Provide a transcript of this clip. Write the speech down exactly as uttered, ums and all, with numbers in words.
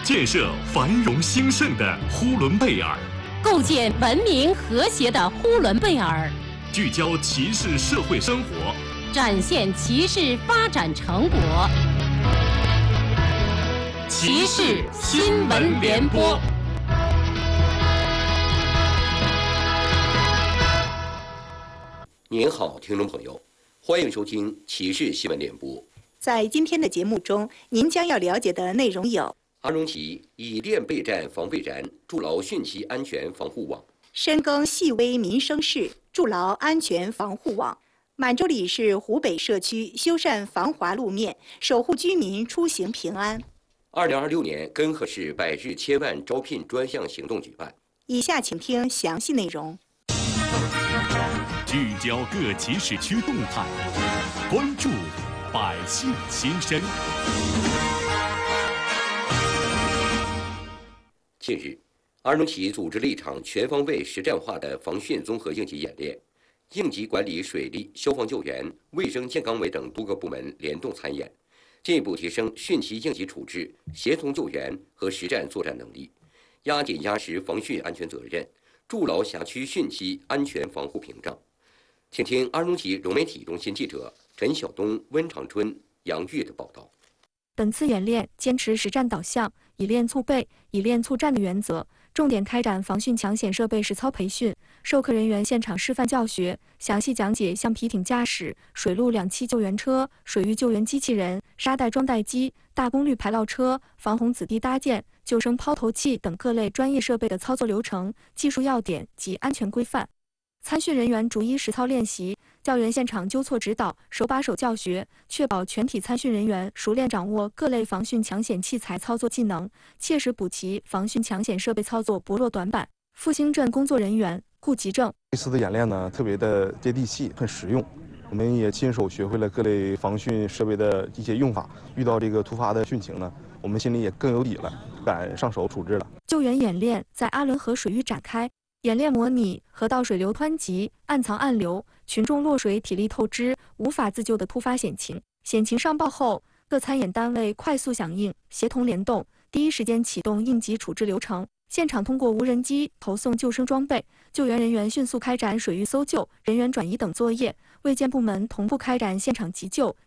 建设繁荣兴盛的呼伦贝尔， 构建文明和谐的呼伦贝尔， 聚焦骑士社会生活， 展现骑士发展成果。骑士新闻联播。 您好，听众朋友，欢迎收听骑士新闻联播。 在今天的节目中，您将要了解的内容有： 阿荣旗以电备战防备燃，筑牢汛期安全防护网； 深耕细微民生事，筑牢安全防护网；满洲里市湖北社区修缮防滑路面，守护居民出行平安。 二零二六年根河市百日千万招聘专项行动举办。 以下请听详细内容。 聚焦各骑士区动态，关注百姓心声。 近日，阿荣旗组织了一场全方位实战化的防汛综合应急演练，应急管理、水利、消防救援、卫生健康委等多个部门联动参演，进一步提升汛期应急处置、协同救援和实战作战能力，压紧压实防汛安全责任，筑牢辖区汛期安全防护屏障。请听阿荣旗融媒体中心记者陈晓东、温长春、杨玉的报道。 本次演练坚持实战导向、以练促备、以练促战的原则，重点开展防汛抢险设备实操培训，授课人员现场示范教学，详细讲解橡皮艇驾驶、水陆两栖救援车、水域救援机器人、沙袋装袋机、大功率排涝车、防洪子弟搭建、救生抛投器等各类专业设备的操作流程、技术要点及安全规范。参训人员逐一实操练习，教员现场纠错指导，手把手教学，确保全体参训人员熟练掌握各类防汛抢险器材操作技能，切实补齐防汛抢险设备操作薄弱短板。复兴镇工作人员顾吉正： 这次的演练呢，特别的接地气，很实用。我们也亲手学会了各类防汛设备的一些用法，遇到这个突发的汛情呢，我们心里也更有底了，敢上手处置了。 救援演练在阿伦河水域展开。演练模拟河道水流湍急、暗藏暗流、群众落水体力透支、无法自救的突发险情。险情上报后，各参演单位快速响应，协同联动，第一时间启动应急处置流程。现场通过无人机投送救生装备，救援人员迅速开展水域搜救、人员转移等作业。卫健部门同步开展现场急救、